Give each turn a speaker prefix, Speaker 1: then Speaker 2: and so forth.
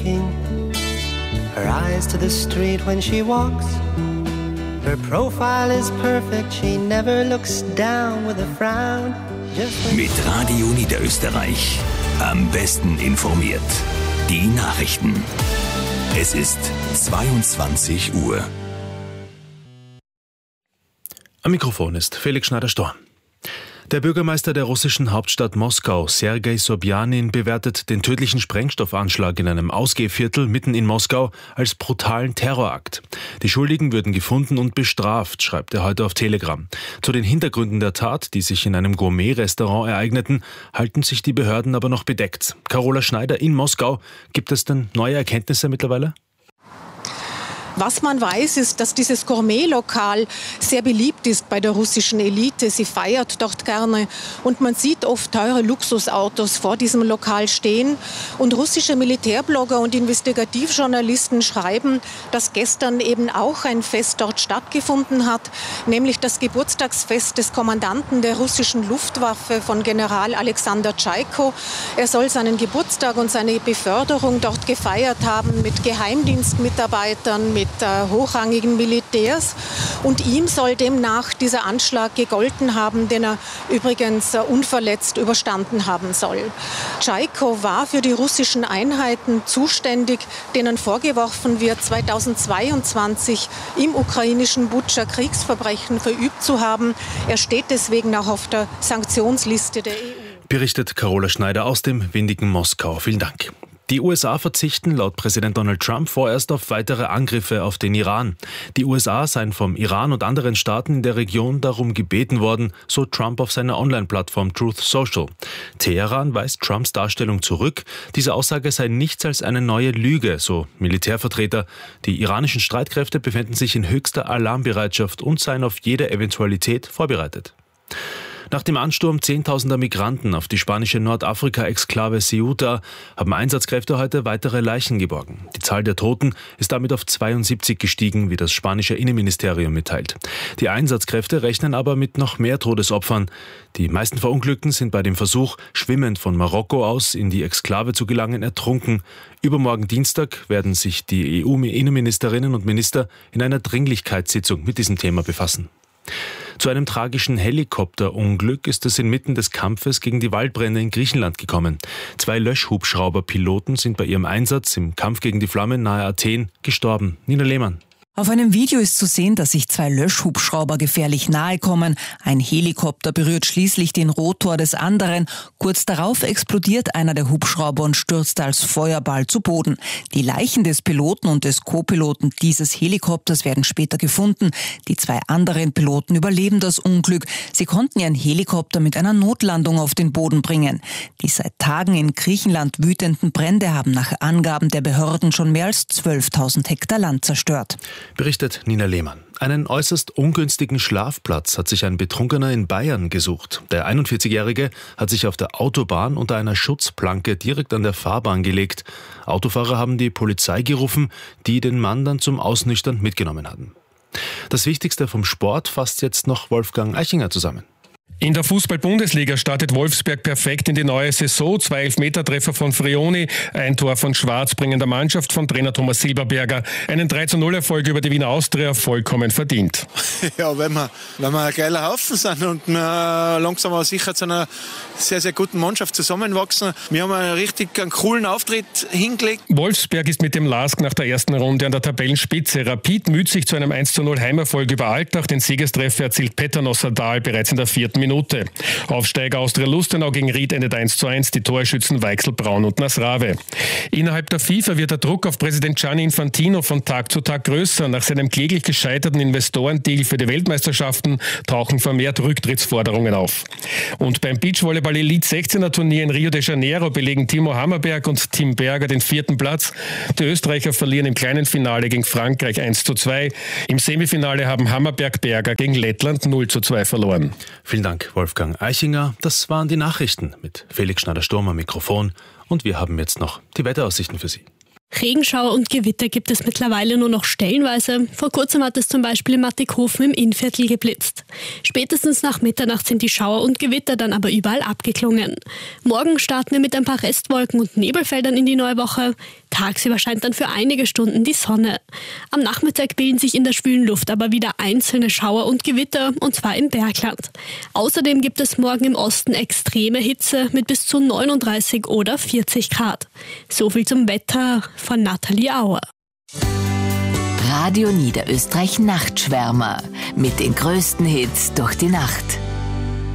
Speaker 1: looking, her eyes to the street when she walks. Her profile is perfect, she never looks down with a frown.
Speaker 2: Mit Radio Niederösterreich. Am besten informiert. Die Nachrichten. Es ist 22 Uhr.
Speaker 3: Am Mikrofon ist Felix Schneider-Storm. Der Bürgermeister der russischen Hauptstadt Moskau, Sergei Sobjanin, bewertet den tödlichen Sprengstoffanschlag in einem Ausgehviertel mitten in Moskau als brutalen Terrorakt. Die Schuldigen würden gefunden und bestraft, schreibt er heute auf Telegram. Zu den Hintergründen der Tat, die sich in einem Gourmet-Restaurant ereigneten, halten sich die Behörden aber noch bedeckt. Carola Schneider in Moskau. Gibt es denn neue Erkenntnisse mittlerweile?
Speaker 4: Was man weiß, ist, dass dieses Gourmet-Lokal sehr beliebt ist bei der russischen Elite. Sie feiert dort gerne und man sieht oft teure Luxusautos vor diesem Lokal stehen. Und russische Militärblogger und Investigativjournalisten schreiben, dass gestern eben auch ein Fest dort stattgefunden hat, nämlich das Geburtstagsfest des Kommandanten der russischen Luftwaffe von General Alexander Tschaiko. Er soll seinen Geburtstag und seine Beförderung dort gefeiert haben mit Geheimdienstmitarbeitern, mit hochrangigen Militärs. Und ihm soll demnach dieser Anschlag gegolten haben, den er übrigens unverletzt überstanden haben soll. Tschaiko war für die russischen Einheiten zuständig, denen vorgeworfen wird, 2022 im ukrainischen Butscha Kriegsverbrechen verübt zu haben. Er steht deswegen auch auf der Sanktionsliste der EU.
Speaker 3: Berichtet Carola Schneider aus dem windigen Moskau. Vielen Dank. Die USA verzichten laut Präsident Donald Trump vorerst auf weitere Angriffe auf den Iran. Die USA seien vom Iran und anderen Staaten in der Region darum gebeten worden, so Trump auf seiner Online-Plattform Truth Social. Teheran weist Trumps Darstellung zurück. Diese Aussage sei nichts als eine neue Lüge, so Militärvertreter. Die iranischen Streitkräfte befänden sich in höchster Alarmbereitschaft und seien auf jede Eventualität vorbereitet. Nach dem Ansturm zehntausender Migranten auf die spanische Nordafrika-Exklave Ceuta haben Einsatzkräfte heute weitere Leichen geborgen. Die Zahl der Toten ist damit auf 72 gestiegen, wie das spanische Innenministerium mitteilt. Die Einsatzkräfte rechnen aber mit noch mehr Todesopfern. Die meisten Verunglückten sind bei dem Versuch, schwimmend von Marokko aus in die Exklave zu gelangen, ertrunken. Übermorgen Dienstag werden sich die EU-Innenministerinnen und Minister in einer Dringlichkeitssitzung mit diesem Thema befassen. Zu einem tragischen Helikopterunglück ist es inmitten des Kampfes gegen die Waldbrände in Griechenland gekommen. 2 Löschhubschrauberpiloten sind bei ihrem Einsatz im Kampf gegen die Flammen nahe Athen gestorben. Nina Lehmann.
Speaker 5: Auf einem Video ist zu sehen, dass sich 2 Löschhubschrauber gefährlich nahe kommen. Ein Helikopter berührt schließlich den Rotor des anderen. Kurz darauf explodiert einer der Hubschrauber und stürzt als Feuerball zu Boden. Die Leichen des Piloten und des Co-Piloten dieses Helikopters werden später gefunden. Die 2 anderen Piloten überleben das Unglück. Sie konnten ihren Helikopter mit einer Notlandung auf den Boden bringen. Die seit Tagen in Griechenland wütenden Brände haben nach Angaben der Behörden schon mehr als 12.000 Hektar Land zerstört.
Speaker 3: Berichtet Nina Lehmann. Einen äußerst ungünstigen Schlafplatz hat sich ein Betrunkener in Bayern gesucht. Der 41-Jährige hat sich auf der Autobahn unter einer Schutzplanke direkt an der Fahrbahn gelegt. Autofahrer haben die Polizei gerufen, die den Mann dann zum Ausnüchtern mitgenommen hatten. Das Wichtigste vom Sport fasst jetzt noch Wolfgang Eichinger zusammen.
Speaker 6: In der Fußball-Bundesliga startet Wolfsberg perfekt in die neue Saison. 2 Elfmetertreffer von Frioni, ein Tor von Schwarz bringen der Mannschaft von Trainer Thomas Silberberger einen 3:0-Erfolg über die Wiener Austria vollkommen verdient.
Speaker 7: Ja, wenn wir ein geiler Haufen sind und wir langsam aber sicher zu einer sehr, sehr guten Mannschaft zusammenwachsen. Wir haben einen coolen Auftritt hingelegt.
Speaker 6: Wolfsberg ist mit dem LASK nach der ersten Runde an der Tabellenspitze. Rapid müht sich zu einem 1:0 Heimerfolg über Altach. Den Siegestreffer erzielt Peternosser Dahl bereits in der 4. Minute. Aufsteiger Austria Lustenau gegen Ried endet 1:1, die Torschützen Weichsel, Braun und Nasrave. Innerhalb der FIFA wird der Druck auf Präsident Gianni Infantino von Tag zu Tag größer. Nach seinem kläglich gescheiterten Investorendeal für die Weltmeisterschaften tauchen vermehrt Rücktrittsforderungen auf. Und beim Beachvolleyball Elite 16er Turnier in Rio de Janeiro belegen Timo Hammerberg und Tim Berger den 4. Platz. Die Österreicher verlieren im kleinen Finale gegen Frankreich 1:2. Im Semifinale haben Hammerberg-Berger gegen Lettland 0:2 verloren.
Speaker 3: Vielen Dank, Wolfgang Eichinger. Das waren die Nachrichten mit Felix Schneider-Storm am Mikrofon. Und wir haben jetzt noch die Wetteraussichten für Sie.
Speaker 8: Regenschauer und Gewitter gibt es mittlerweile nur noch stellenweise. Vor kurzem hat es zum Beispiel in Mattighofen im Innviertel geblitzt. Spätestens nach Mitternacht sind die Schauer und Gewitter dann aber überall abgeklungen. Morgen starten wir mit ein paar Restwolken und Nebelfeldern in die neue Woche. Tagsüber scheint dann für einige Stunden die Sonne. Am Nachmittag bilden sich in der schwülen Luft aber wieder einzelne Schauer und Gewitter, und zwar im Bergland. Außerdem gibt es morgen im Osten extreme Hitze mit bis zu 39 oder 40 Grad. So viel zum Wetter von Nathalie Auer.
Speaker 9: Radio Niederösterreich Nachtschwärmer mit den größten Hits durch die Nacht.